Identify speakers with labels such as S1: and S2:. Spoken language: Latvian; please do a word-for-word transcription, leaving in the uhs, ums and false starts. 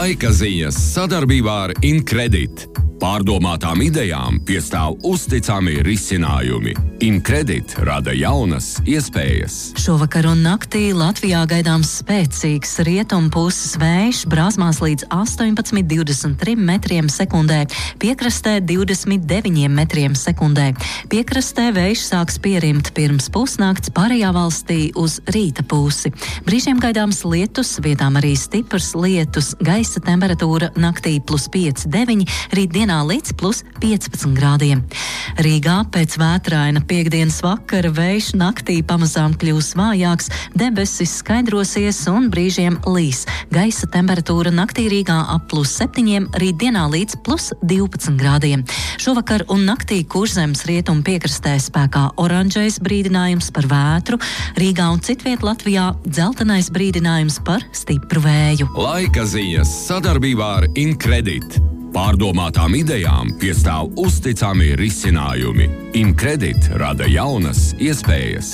S1: Laika ziņas sadarbībā ar Incredit. Pārdomātām idejām piestāv uzticami risinājumi. Incredit rada jaunas iespējas.
S2: Šovakar un naktī Latvijā gaidāms spēcīgs rietumpuses vējš, brāzmās līdz astoņpadsmit līdz divdesmit trim metriem sekundē, piekrastē divdesmit deviņiem metriem sekundē. Piekrastē vējš sāks pierimt pirms pusnakts, pārējā valstī uz rīta pusi. Brīžiem gaidāms lietus, vietām arī stiprs lietus, gaisa temperatūra naktī plus pieci deviņi, rītdienā līdz plus piecpadsmit grādiem. Rīgā pēc vētraina piektdienas vakara vējš naktī pamazām kļūs vājāks, debesis skaidrosies un brīžiem līs. Gaisa temperatūra naktī Rīgā ap plus septiņiem, rītdienā līdz plus divpadsmit grādiem. Šovakar un naktī Kurzemes rietumu piekrastē spēkā oranžais brīdinājums par vētru, Rīgā un citviet Latvijā dzeltenais brīdinājums par stipru vēju.
S1: Laika ziņas sadarbībā ar Incredit. Pārdomātām idejām piestāv uzticami risinājumi. Incredit rada jaunas iespējas.